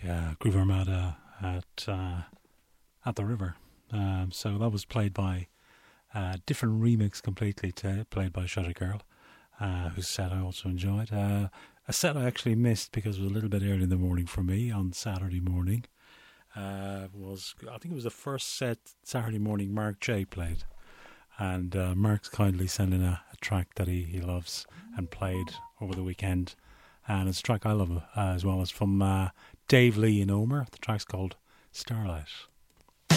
Groove Armada at the River. So that was played by different remix completely played by Shutter Girl, whose set I also enjoyed. A set I actually missed because it was a little bit early in the morning for me on Saturday morning. I think it was the first set Saturday morning Mark J played, and Mark's kindly sent in a track that he loves and played over the weekend, and it's a track I love as well. It's from Dave Lee and Omer. The track's called Starlight.